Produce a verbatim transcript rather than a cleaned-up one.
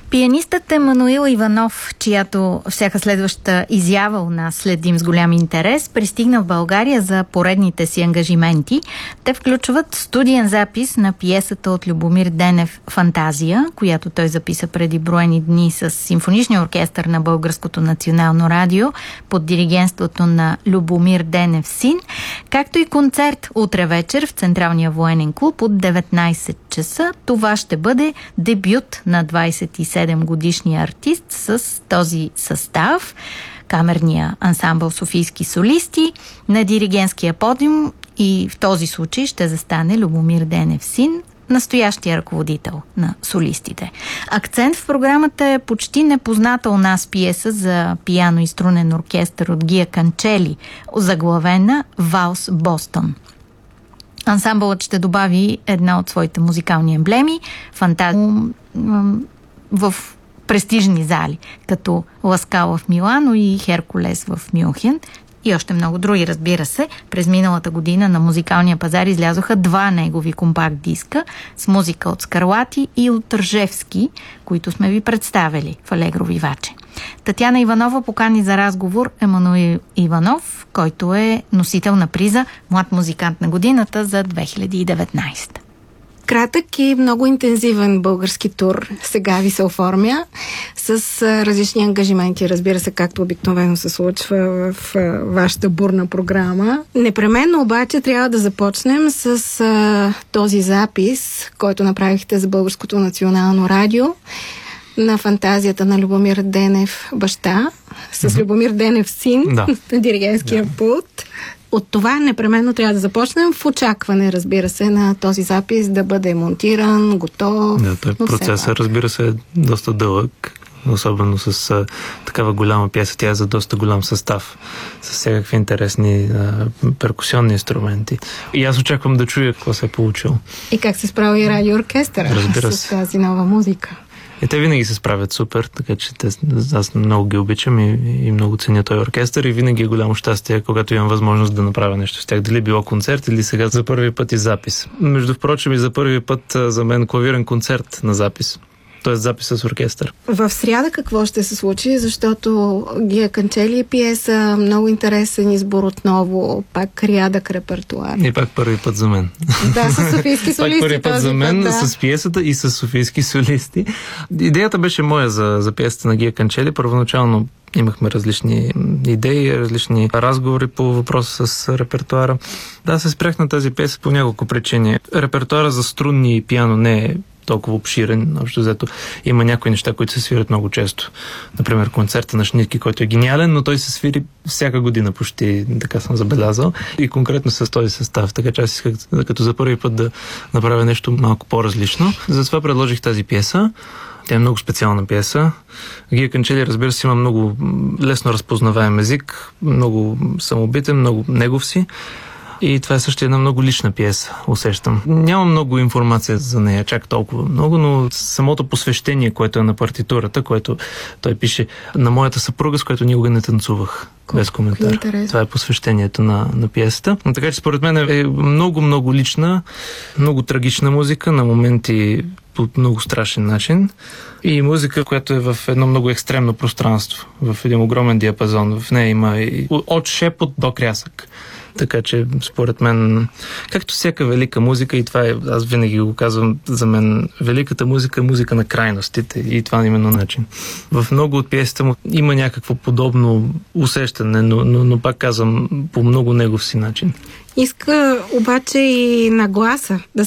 Пианистът Емануил Иванов, чиято всяка следваща изява у нас следим с голям интерес, пристигна в България за поредните си ангажименти. Те включват студиен запис на пиесата от Любомир Денев «Фантазия», която той записа преди броени дни с симфоничния оркестър на Българското национално радио под диригентството на Любомир Денев син, както и концерт утре вечер в Централния военен клуб от деветнайсет часа. Това ще бъде дебют на двайсет и седем годишния артист с този състав, камерния ансамбъл Софийски солисти. На диригентския подиум и в този случай ще застане Любомир Денев син, настоящия ръководител на солистите. Акцент в програмата е почти непозната у нас пиеса за пиано и струнен оркестър от Гия Канчели, заглавена «Валс Бостон». Ансамбълът ще добави една от своите музикални емблеми – фантазия в престижни зали, като Ласкала в Милано и Херкулес в Мюнхен и още много други, разбира се. През миналата година на музикалния пазар излязоха два негови компакт диска с музика от Скарлати и от Ржевски, които сме ви представили в Алегро Виваче. Татяна Иванова покани за разговор Емануил Иванов, който е носител на приза Млад музикант на годината за две хиляди и деветнайсета. Кратък и много интензивен български тур сега ви се оформя с различни ангажименти, разбира се, както обикновено се случва в вашата бурна програма. Непременно обаче трябва да започнем с а, този запис, който направихте за Българското национално радио на фантазията на Любомир Денев баща с mm-hmm. Любомир Денев син да. на диригентския yeah. пулт. От това непременно трябва да започнем в очакване, разбира се, на този запис да бъде монтиран, готов. Да, той процесът, разбира се, е доста дълъг, особено с а, такава голяма пиеса. Тя е за доста голям състав, с всякакви интересни а, перкусионни инструменти. И аз очаквам да чуя какво се е получило. И как се справи радиооркестъра с тази нова музика. И те винаги се справят супер, така че те, аз много ги обичам и, и много ценя този оркестър и винаги е голямо щастие, когато имам възможност да направя нещо с тях. Дали било концерт или сега за първи път и запис. Между впрочем и за първи път за мен клавирен концерт на запис. Т.е. запис с оркестър. В сряда какво ще се случи? Защото Гия Канчели е пиеса, много интересен избор отново, пак рядък репертуар. И пак първи път за мен. Да, с софийски солисти. Пак първи път за мен, път, да. с пиесата и с софийски солисти. Идеята беше моя за, за пиесата на Гия Канчели. Първоначално имахме различни идеи, различни разговори по въпроса с репертуара. Да, се спрях на тази пиеса по няколко причини. Репертуара за струнни и пиано не е толкова обширен. Общо взето има някои неща, които се свирят много често. Например, концерта на Шнитки, който е гениален, но той се свири всяка година почти, така съм забелязал. И конкретно с този състав. Така че аз исках като за първи път да направя нещо малко по-различно. Затова предложих тази пиеса. Тя е много специална пиеса. Гия Канчели, разбира се, има много лесно разпознаваем език, много самобитен, много негов си. И това е също една много лична пиеса, усещам. Няма много информация за нея, чак толкова много, но самото посвещение, което е на партитурата, което той пише на моята съпруга, с която никога не танцувах. Колко без коментар. Интерес. Това е посвещението на, на пиесата. Но така че според мен е много-много лична, много трагична музика, на моменти по много страшен начин. И музика, която е в едно много екстремно пространство, в един огромен диапазон. В нея има и от шепот до крясък. Така че, според мен, както всяка велика музика, и това е, аз винаги го казвам, за мен, великата музика е музика на крайностите и това е именно начин. В много от пиесите му има някакво подобно усещане, но, но, но пак казвам, по много негов си начин. Иска обаче и нагласа да